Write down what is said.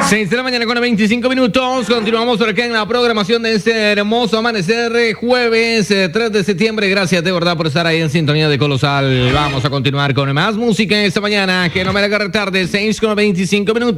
6 de la mañana con 25 minutos. Continuamos por acá en la programación de este hermoso amanecer jueves 3 de septiembre. Gracias de verdad por estar ahí en sintonía de Colosal. Vamos a continuar con más música esta mañana. Que no me la agarre tarde. 6 con 25 minutos.